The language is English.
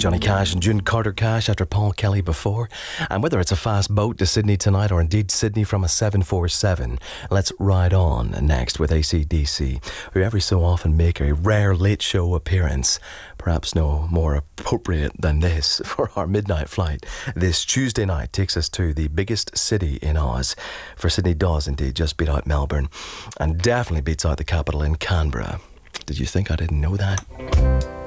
Johnny Cash and June Carter Cash after Paul Kelly before. And whether it's a fast boat to Sydney tonight or indeed Sydney from a 747, let's ride on next with AC/DC, who every so often make a rare late show appearance. Perhaps no more appropriate than this for our midnight flight. This Tuesday night takes us to the biggest city in Oz. For Sydney does indeed just beat out Melbourne and definitely beats out the capital in Canberra. Did you think I didn't know that?